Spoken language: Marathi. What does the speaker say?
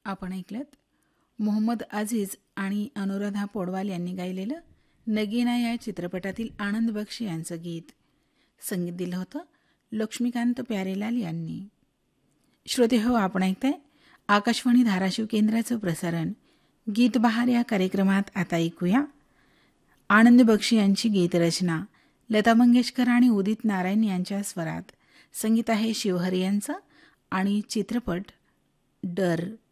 आपण ऐकलत मोहम्मद अजीज आणि अनुराधा पौडवाल यांनी गायलेलं नगीना या चित्रपटातील आनंद बक्षी यांचं गीत. संगीत दिलं होतं लक्ष्मीकांत प्यारेलाल यांनी. श्रोते हो, आपण ऐकताय आकाशवाणी धाराशिव केंद्राचं प्रसारण. गीत बहार या कार्यक्रमात आता ऐकूया आनंद बक्षी यांची गीतरचना लता मंगेशकर आणि उदित नारायण यांच्या स्वरात. संगीत आहे शिवहरी यांचं आणि चित्रपट डर.